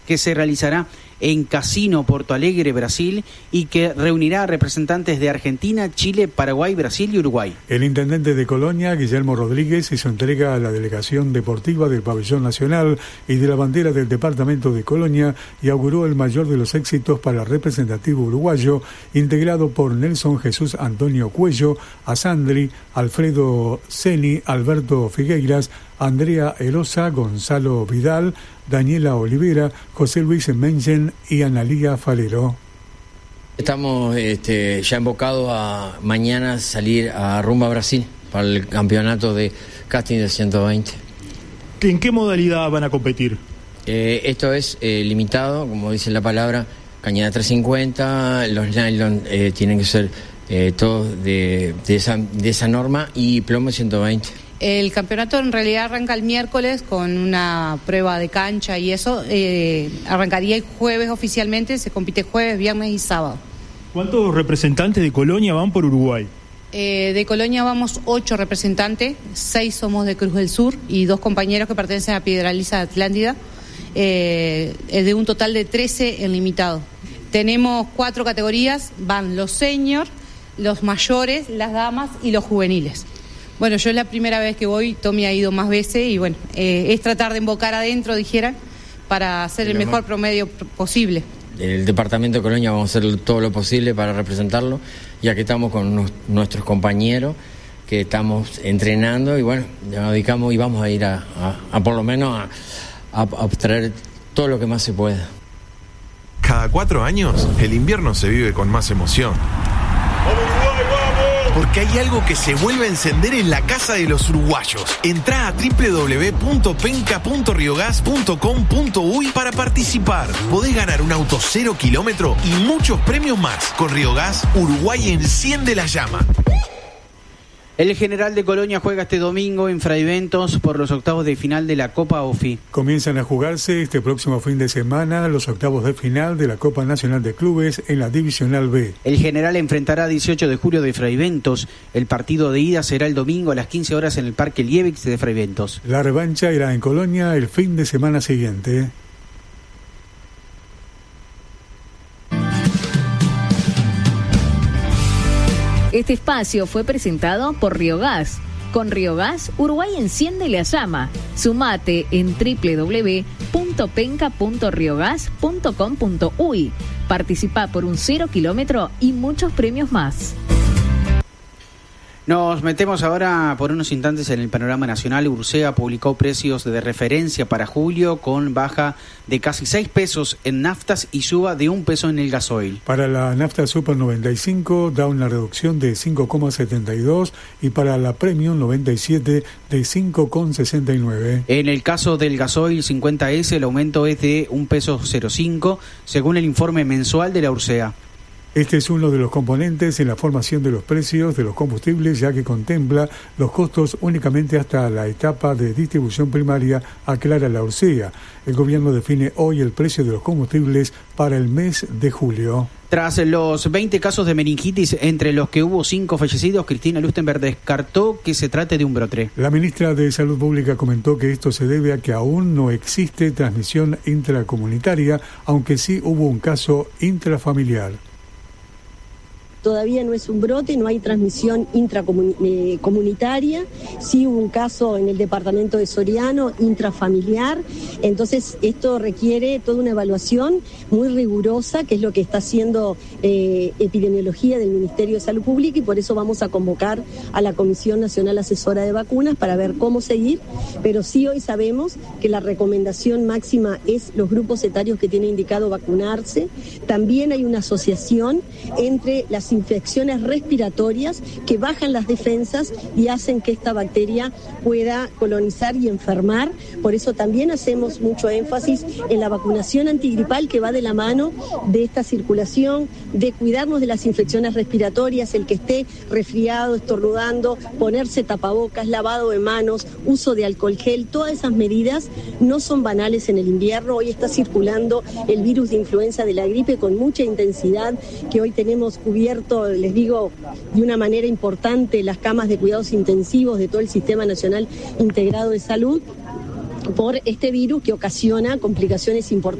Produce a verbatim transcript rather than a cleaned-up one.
que se realizará en Casino, Porto Alegre, Brasil, y que reunirá a representantes de Argentina, Chile, Paraguay, Brasil y Uruguay. El intendente de Colonia, Guillermo Rodríguez, hizo entrega a la delegación deportiva del Pabellón Nacional y de la bandera del departamento de Colonia y auguró el mayor de los éxitos para el representativo uruguayo, integrado por Nelson Jesús Antonio Cuello, Asandri, Alfredo Ceni, Alberto Figueiras, Andrea Erosa, Gonzalo Vidal, Daniela Olivera, José Luis Mengen y Analía Falero. Estamos este, ya embocados a mañana salir a rumbo a Brasil para el campeonato de casting de ciento veinte. ¿En qué modalidad van a competir? Eh, esto es eh, limitado, como dice la palabra, cañada trescientos cincuenta, los nylon eh, tienen que ser eh, todos de, de, esa, de esa norma y plomo ciento veinte. El campeonato en realidad arranca el miércoles con una prueba de cancha y eso, eh, arrancaría el jueves oficialmente, se compite jueves, viernes y sábado. ¿Cuántos representantes de Colonia van por Uruguay? Eh, de Colonia vamos ocho representantes, seis somos de Cruz del Sur y dos compañeros que pertenecen a Piedralisa de Atlántida, eh, de un total de trece en limitado. Tenemos cuatro categorías, van los senior, los mayores, las damas y los juveniles. Bueno, yo es la primera vez que voy, Tommy ha ido más veces y bueno, eh, es tratar de embocar adentro, dijera, para hacer el mejor promedio posible. El departamento de Colonia vamos a hacer todo lo posible para representarlo, ya que estamos con unos, nuestros compañeros que estamos entrenando y bueno, nos dedicamos y vamos a ir a, a, a por lo menos a, a, a obtener todo lo que más se pueda. Cada cuatro años, el invierno se vive con más emoción. Porque hay algo que se vuelve a encender en la casa de los uruguayos. Entrá a doble u doble u doble u punto penca punto riogas punto com punto uy para participar. Podés ganar un auto cero kilómetro y muchos premios más. Con Riogas, Uruguay enciende la llama. El General de Colonia juega este domingo en Fraiventos por los octavos de final de la Copa O F I. Comienzan a jugarse este próximo fin de semana los octavos de final de la Copa Nacional de Clubes en la Divisional B. El General enfrentará dieciocho de julio de Fraiventos. El partido de ida será el domingo a las quince horas en el Parque Liebix de Fraiventos. La revancha irá en Colonia el fin de semana siguiente. Este espacio fue presentado por Riogas. Con Riogas, Uruguay enciende la llama. Sumate en doble u doble u doble u punto penca punto riogas punto com punto uy. Participa por un cero kilómetro y muchos premios más. Nos metemos ahora por unos instantes en el panorama nacional. Ursea publicó precios de referencia para julio con baja de casi seis pesos en naftas y suba de un peso en el gasoil. Para la nafta Super noventa y cinco da una reducción de cinco coma setenta y dos y para la Premium noventa y siete de cinco coma sesenta y nueve. En el caso del gasoil cincuenta ese el aumento es de un peso cero cinco según el informe mensual de la Ursea. Este es uno de los componentes en la formación de los precios de los combustibles, ya que contempla los costos únicamente hasta la etapa de distribución primaria, aclara la Ursea. El gobierno define hoy el precio de los combustibles para el mes de julio. Tras los veinte casos de meningitis, entre los que hubo cinco fallecidos, Cristina Lustenberg descartó que se trate de un brote. La ministra de Salud Pública comentó que esto se debe a que aún no existe transmisión intracomunitaria, aunque sí hubo un caso intrafamiliar. Todavía no es un brote, no hay transmisión intracomunitaria, sí hubo un caso en el departamento de Soriano, intrafamiliar, entonces esto requiere toda una evaluación muy rigurosa, que es lo que está haciendo eh, epidemiología del Ministerio de Salud Pública, y por eso vamos a convocar a la Comisión Nacional Asesora de Vacunas para ver cómo seguir, pero sí hoy sabemos que la recomendación máxima es los grupos etarios que tienen indicado vacunarse. También hay una asociación entre las infecciones respiratorias que bajan las defensas y hacen que esta bacteria pueda colonizar y enfermar. Por eso también hacemos mucho énfasis en la vacunación antigripal, que va de la mano de esta circulación, de cuidarnos de las infecciones respiratorias, el que esté resfriado, estornudando, ponerse tapabocas, lavado de manos, uso de alcohol gel. Todas esas medidas no son banales en el invierno. Hoy está circulando el virus de influenza de la gripe con mucha intensidad, que hoy tenemos cubierto, les digo, de una manera importante las camas de cuidados intensivos de todo el Sistema Nacional Integrado de Salud por este virus que ocasiona complicaciones importantes.